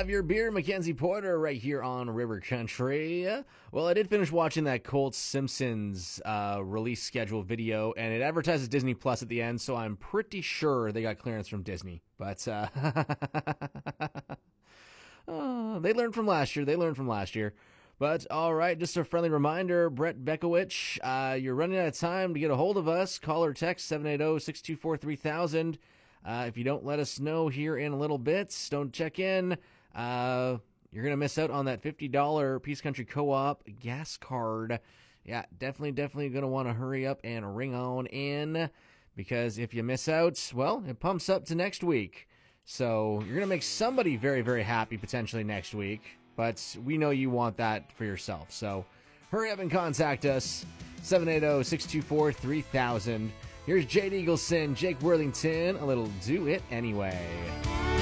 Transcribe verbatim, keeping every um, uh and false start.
Have your beer, Mackenzie Porter, right here on River Country. Well, I did finish watching that Colts Simpsons uh, release schedule video, and it advertises Disney Plus at the end, so I'm pretty sure they got clearance from Disney. But uh, oh, they learned from last year. They learned from last year. But all right, just a friendly reminder, Brett Bekowich, uh, you're running out of time to get a hold of us. Call or text seven eight zero, six two four, three thousand. Uh, if you don't let us know here in a little bit, don't check in, uh, you're going to miss out on that fifty dollars Peace Country Co-op gas card. Yeah, definitely, definitely going to want to hurry up and ring on in, because if you miss out, well, it pumps up to next week. So you're going to make somebody very, very happy potentially next week. But we know you want that for yourself. So hurry up and contact us. seven eight zero, six two four, three thousand. Here's Jade Eagleson, Jake Worthington, a little Do It Anyway.